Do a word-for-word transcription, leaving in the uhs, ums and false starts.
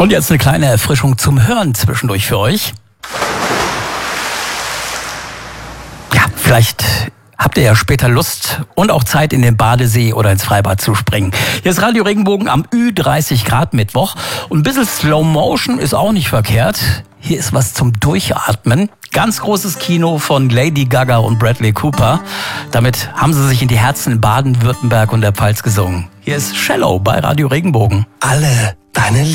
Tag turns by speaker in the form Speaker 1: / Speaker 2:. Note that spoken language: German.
Speaker 1: Und jetzt eine kleine Erfrischung zum Hören zwischendurch für euch. Ja, vielleicht habt ihr ja später Lust und auch Zeit, in den Badesee oder ins Freibad zu springen. Hier ist Radio Regenbogen am Ü dreißig Grad Mittwoch. Und ein bisschen Slow Motion ist auch nicht verkehrt. Hier ist was zum Durchatmen. Ganz großes Kino von Lady Gaga und Bradley Cooper. Damit haben sie sich in die Herzen in Baden-Württemberg und der Pfalz gesungen. Hier ist Shallow bei Radio Regenbogen.
Speaker 2: Alle deine